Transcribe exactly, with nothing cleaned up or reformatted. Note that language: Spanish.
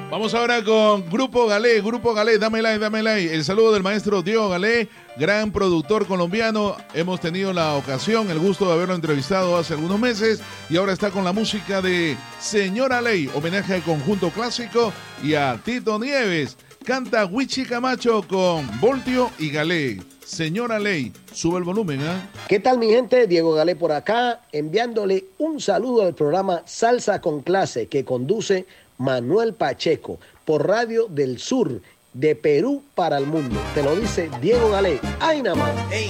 Vamos ahora con Grupo Galé, Grupo Galé, dame like, dame like. El saludo del maestro Diego Galé, gran productor colombiano. Hemos tenido la ocasión, el gusto de haberlo entrevistado hace algunos meses y ahora está con la música de Señora Ley, homenaje al conjunto clásico y a Tito Nieves. Canta Wichi Camacho con Voltio y Galé. Señora Ley, sube el volumen, ¿ah? ¿eh? ¿Qué tal, mi gente? Diego Galé por acá, enviándole un saludo al programa Salsa con Clase que conduce Manuel Pacheco por Radio del Sur, de Perú para el mundo. Te lo dice Diego Galé. ¡Ay, nada más!